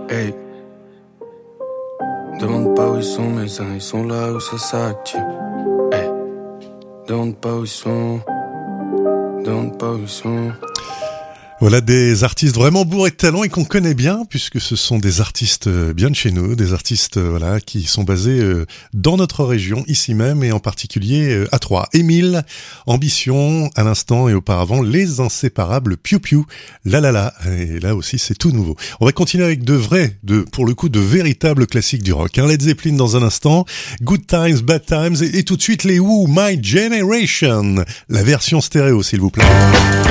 Hey, demande pas où ils sont mes uns, ils sont là où ça s'active. Hey, demande pas où ils sont, demande pas où ils sont. Voilà des artistes vraiment bourrés de talent et qu'on connaît bien puisque ce sont des artistes bien de chez nous, des artistes voilà qui sont basés dans notre région ici même et en particulier à Troyes. Émile, Ambition à l'instant et auparavant les inséparables Piu Piu, La La La et là aussi c'est tout nouveau. On va continuer avec pour le coup de véritables classiques du rock. Led Zeppelin dans un instant, Good Times, Bad Times et tout de suite les Who, My Generation, la version stéréo s'il vous plaît.